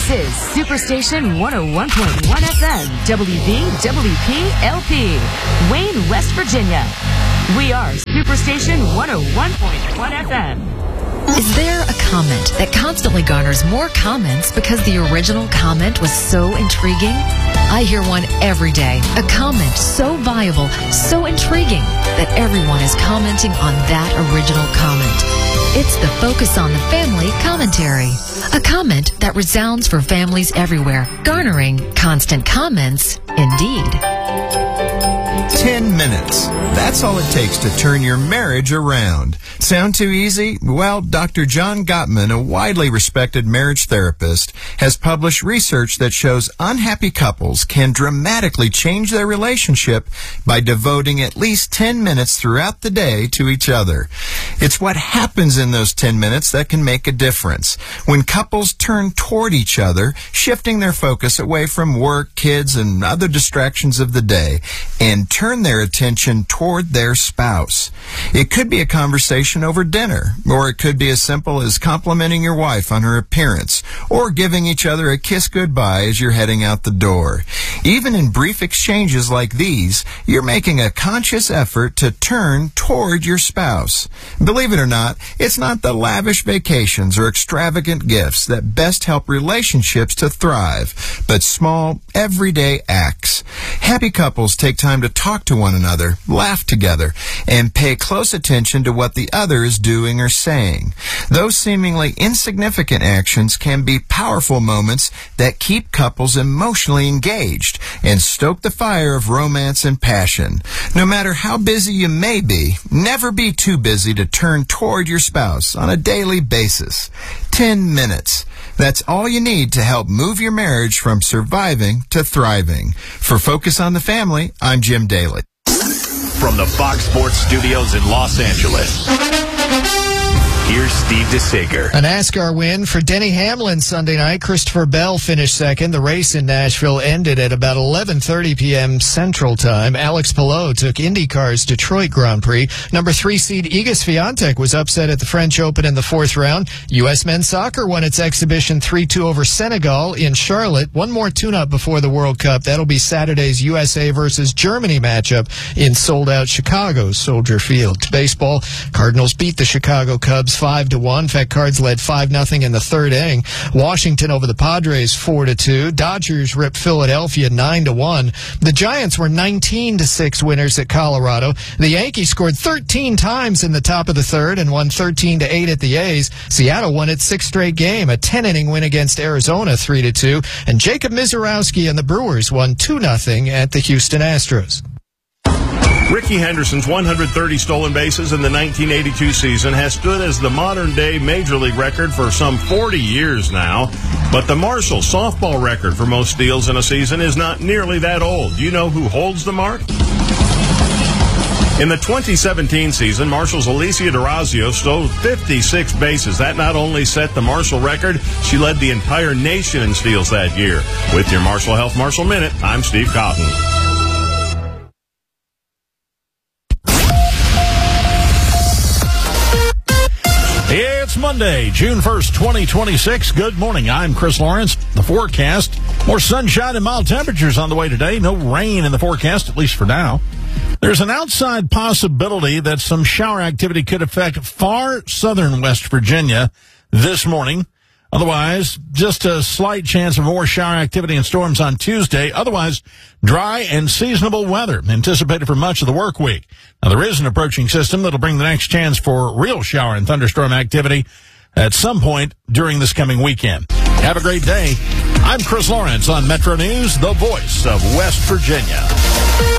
This is Superstation 101.1 FM, WVWP LP, Wayne, West Virginia. We are Superstation 101.1 FM. Is there a comment that constantly garners more comments because the original comment was so intriguing? I hear one every day. A comment so viable, so intriguing, that everyone is commenting on that original comment. It's the Focus on the Family commentary. A comment that resounds for families everywhere, garnering constant comments indeed. 10 minutes. That's all it takes to turn your marriage around. Sound too easy? Well, Dr. John Gottman, a widely respected marriage therapist, has published research that shows unhappy couples can dramatically change their relationship by devoting at least 10 minutes throughout the day to each other. It's what happens in those 10 minutes that can make a difference. When couples turn toward each other, shifting their focus away from work, kids, and other distractions of the day, and turn their attention toward their spouse. It could be a conversation over dinner, or it could be as simple as complimenting your wife on her appearance, or giving each other a kiss goodbye as you're heading out the door. Even in brief exchanges like these, you're making a conscious effort to turn toward your spouse. Believe it or not, it's not the lavish vacations or extravagant gifts that best help relationships to thrive, but small, everyday acts. Happy couples take time to talk to one another, laugh together, and pay close attention to what the other is doing or saying. Those seemingly insignificant actions can be powerful moments that keep couples emotionally engaged and stoke the fire of romance and passion. No matter how busy you may be, never be too busy to turn toward your spouse on a daily basis. 10 minutes. That's all you need to help move your marriage from surviving to thriving. For Focus on the Family, I'm Jim Daly. From the Fox Sports Studios in Los Angeles, here's Steve DeSager. A NASCAR win for Denny Hamlin Sunday night. Christopher Bell finished second. The race in Nashville ended at about 11:30 p.m. Central Time. Alex Palou took IndyCar's Detroit Grand Prix. Number 3 seed Iga Swiatek was upset at the French Open in the fourth round. U.S. men's soccer won its exhibition 3-2 over Senegal in Charlotte. One more tune-up before the World Cup. That'll be Saturday's USA versus Germany matchup in sold-out Chicago's Soldier Field. Baseball, Cardinals beat the Chicago Cubs 5-1. In fact, Cards led 5-0 in the third inning. Washington over the Padres 4-2. Dodgers ripped Philadelphia 9-1. The Giants were 19-6 winners at Colorado. The Yankees scored 13 times in the top of the third and won 13-8 at the A's. Seattle won its sixth straight game, a 10-inning win against Arizona 3-2. And Jacob Misiorowski and the Brewers won 2-0 at the Houston Astros. Rickey Henderson's 130 stolen bases in the 1982 season has stood as the modern-day Major League record for some 40 years now. But the Marshall softball record for most steals in a season is not nearly that old. Do you know who holds the mark? In the 2017 season, Marshall's Alicia D'Orazio stole 56 bases. That not only set the Marshall record, she led the entire nation in steals that year. With your Marshall Health Marshall Minute, I'm Steve Cotton. It's Monday, June 1st, 2026. Good morning. I'm Chris Lawrence. The forecast, more sunshine and mild temperatures on the way today. No rain in the forecast, at least for now. There's an outside possibility that some shower activity could affect far southern West Virginia this morning. Otherwise, just a slight chance of more shower activity and storms on Tuesday. Otherwise, dry and seasonable weather anticipated for much of the work week. Now, there is an approaching system that'll bring the next chance for real shower and thunderstorm activity at some point during this coming weekend. Have a great day. I'm Chris Lawrence on Metro News, the voice of West Virginia.